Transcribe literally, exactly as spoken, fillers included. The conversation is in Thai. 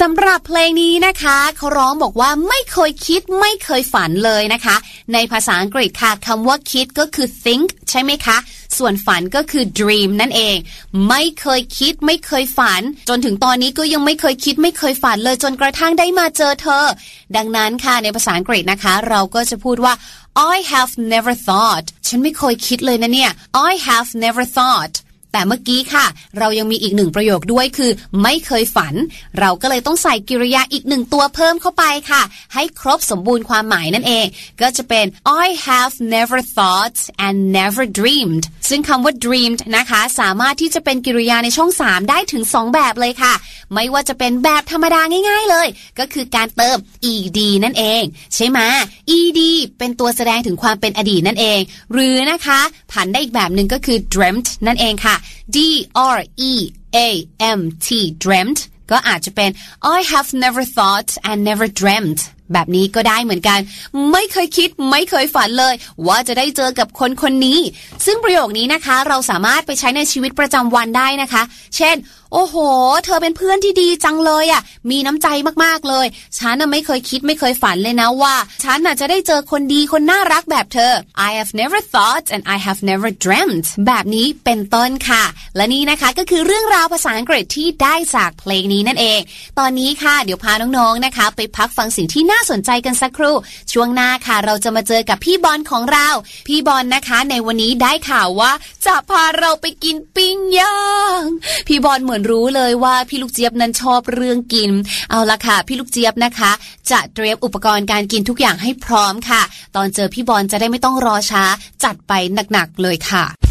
ำหรับเพลงนี้นะคะเขาร้องบอกว่าไม่เคยคิดไม่เคยฝันเลยนะคะในภาษาอังกฤษค่ะคำว่าคิดก็คือ think ใช่ไหมคะส่วนฝันก็คือ dream นั่นเองไม่เคยคิดไม่เคยฝันจนถึงตอนนี้ก็ยังไม่เคยคิดไม่เคยฝันเลยจนกระทั่งได้มาเจอเธอดังนั้นค่ะในภาษาอังกฤษนะคะเราก็จะพูดว่า I have never thought ฉันไม่เคยคิดเลยนะเนี่ย I have never thoughtแต่เมื่อกี้ค่ะเรายังมีอีกหนึ่งประโยคด้วยคือไม่เคยฝันเราก็เลยต้องใส่กริยาอีกหนึ่งตัวเพิ่มเข้าไปค่ะให้ครบสมบูรณ์ความหมายนั่นเองก็จะเป็น I have never thought and never dreamed ซึ่งคำว่า dreamed นะคะสามารถที่จะเป็นกริยาในช่องสามได้ถึงสองแบบเลยค่ะไม่ว่าจะเป็นแบบธรรมดาง่ายๆเลยก็คือการเติม ed นั่นเองใช่ไหม ed เป็นตัวแสดงถึงความเป็นอดีตนั่นเองหรือนะคะผันได้อีกแบบหนึ่งก็คือ dreamt นั่นเองค่ะD R E A M T dreamt ก็อาจจะเป็น I have never thought and never dreamt แบบนี้ก็ได้เหมือนกันไม่เคยคิดไม่เคยฝันเลยว่าจะได้เจอกับคนคนนี้ซึ่งประโยคนี้นะคะเราสามารถไปใช้ในชีวิตประจำวันได้นะคะเช่นโอ้โหเธอเป็นเพื่อนที่ดีจังเลยอ่ะมีน้ำใจมากๆเลยฉันน่ะไม่เคยคิดไม่เคยฝันเลยนะว่าฉันน่ะจะได้เจอคนดีคนน่ารักแบบเธอ I have never thought and I have never dreamt แบบนี้เป็นต้นค่ะและนี่นะคะก็คือเรื่องราวภาษาอังกฤษที่ได้จากเพลงนี้นั่นเองตอนนี้ค่ะเดี๋ยวพาน้องๆนะคะไปพักฟังสิ่งที่น่าสนใจกันสักครู่ช่วงหน้าค่ะเราจะมาเจอกับพี่บอลของเราพี่บอลนะคะในวันนี้ได้ข่าวว่าจะพาเราไปกินปิ้งย่างพี่บอลเหมือนรู้เลยว่าพี่ลูกเจี๊ยบนั้นชอบเรื่องกินเอาล่ะค่ะพี่ลูกเจี๊ยบนะคะจะเตรียมอุปกรณ์การกินทุกอย่างให้พร้อมค่ะตอนเจอพี่บอลจะได้ไม่ต้องรอช้าจัดไปหนักๆเลยค่ะ